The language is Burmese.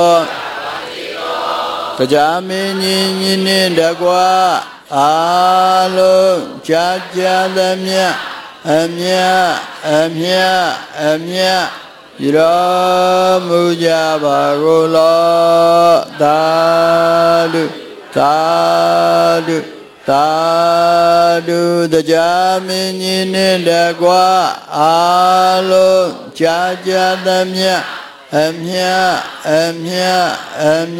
တရားမင်းကြီးညီနှင့်တကွာအာလုံးကြာကြာသမျှအမြရမူကြပါကိုလောသာဓုသာဓုသာဓုတရားမင်းကြီးနှင့်တကွာအာလုံးကြာကြာသမျှအမြ